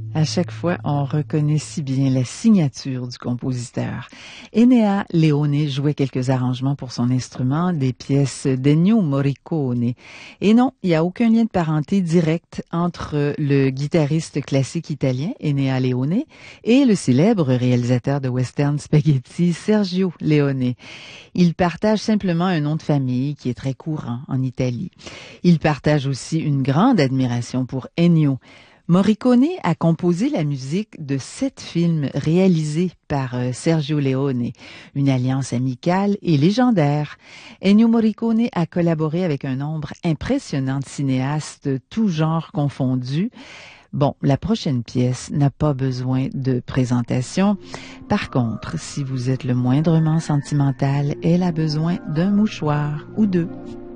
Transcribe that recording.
À chaque fois, on reconnaît si bien la signature du compositeur. Ennio Leone jouait quelques arrangements pour son instrument, des pièces d'Ennio Morricone. Et non, il n'y a aucun lien de parenté direct entre le guitariste classique italien Ennio Leone et le célèbre réalisateur de western spaghetti Sergio Leone. Ils partagent simplement un nom de famille qui est très courant en Italie. Ils partagent aussi une grande admiration pour Ennio. Morricone a composé la musique de 7 films réalisés par Sergio Leone, une alliance amicale et légendaire. Ennio Morricone a collaboré avec un nombre impressionnant de cinéastes, tous genres confondus. Bon, la prochaine pièce n'a pas besoin de présentation. Par contre, si vous êtes le moindrement sentimental, elle a besoin d'un mouchoir ou deux.